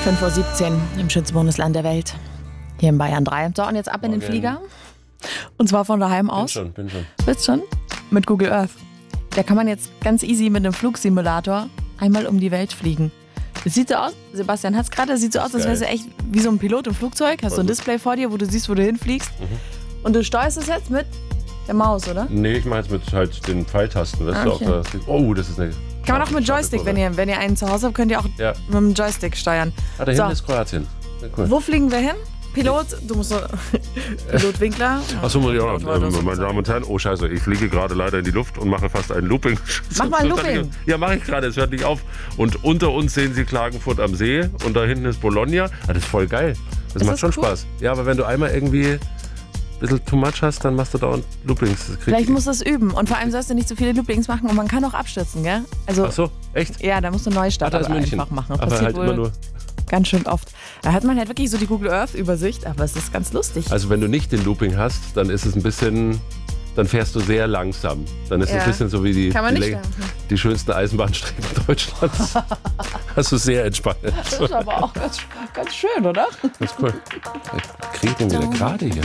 5:17 Uhr im schönsten Bundesland der Welt. Hier in Bayern 3. So, und jetzt ab in den Flieger. Und zwar von daheim aus. Bin schon. Bist schon? Mit Google Earth. Da kann man jetzt ganz easy mit einem Flugsimulator einmal um die Welt fliegen. Das sieht so aus, Sebastian hat es gerade, das sieht so aus, als wäre es echt wie so ein Pilot im Flugzeug. Hast so ein Display vor dir, wo du siehst, wo du hinfliegst. Und du steuerst es jetzt mit der Maus, oder? Nee, ich meine jetzt mit halt den Pfeiltasten. Weißt Okay. du auch da, oh, das ist eine... Kann man auch mit Joystick, wenn ihr einen zu Hause habt, könnt ihr auch mit dem Joystick steuern. Ah, da hinten So. ist Kroatien. Ja, cool. Wo fliegen wir hin? Pilot, du musst so Pilot Winkler. Achso, muss ich auch noch, meine Damen und Herren, oh scheiße, ich fliege gerade leider in die Luft und mache fast ein Looping. Mach mal ein Looping. Ja, mache ich gerade, es hört nicht auf. Und unter uns sehen Sie Klagenfurt am See und da hinten ist Bologna. Ah, das ist voll geil. Das macht schon cool? Spaß. Ja, aber wenn du einmal irgendwie ein bisschen too much hast, dann machst du dauernd Loopings. Vielleicht musst du es üben. Und vor allem sollst du nicht so viele Loopings machen und man kann auch abstürzen, gell? Also, Ach so, echt? ja, da musst du Neustart Da ist München. einfach machen. Aber Passiert halt wohl immer nur. ganz schön oft. Da hat man halt wirklich so die Google Earth Übersicht, aber es ist ganz lustig. Also wenn du nicht den Looping hast, dann ist es ein bisschen, dann fährst du sehr langsam. Dann ist es Ja. ein bisschen so wie Kann man nicht die schönsten Eisenbahnstrecken Deutschlands. Das ist sehr entspannt. Das ist aber auch ganz schön, oder? Das ist cool. Krieg den wieder gerade hier.